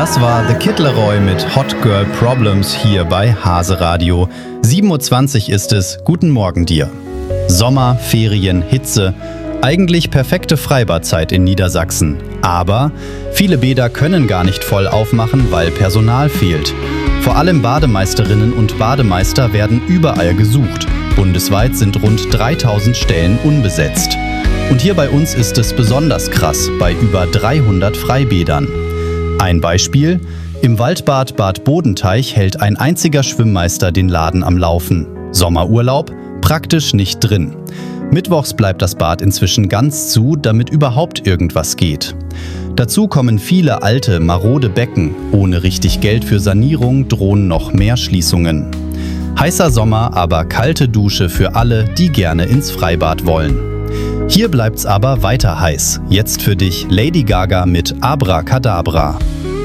Das war The Kid Laroi mit Hot Girl Problems hier bei Hase Radio. 7:20 Uhr ist es. Guten Morgen dir. Sommer, Ferien, Hitze. Eigentlich perfekte Freibadzeit in Niedersachsen. Aber viele Bäder können gar nicht voll aufmachen, weil Personal fehlt. Vor allem Bademeisterinnen und Bademeister werden überall gesucht. Bundesweit sind rund 3000 Stellen unbesetzt. Und hier bei uns ist es besonders krass, bei über 300 Freibädern. Ein Beispiel: Im Waldbad Bad Bodenteich hält ein einziger Schwimmmeister den Laden am Laufen. Sommerurlaub? Praktisch nicht drin. Mittwochs bleibt das Bad inzwischen ganz zu, damit überhaupt irgendwas geht. Dazu kommen viele alte, marode Becken. Ohne richtig Geld für Sanierung drohen noch mehr Schließungen. Heißer Sommer, aber kalte Dusche für alle, die gerne ins Freibad wollen. Hier bleibt's aber weiter heiß. Jetzt für dich Lady Gaga mit Abracadabra.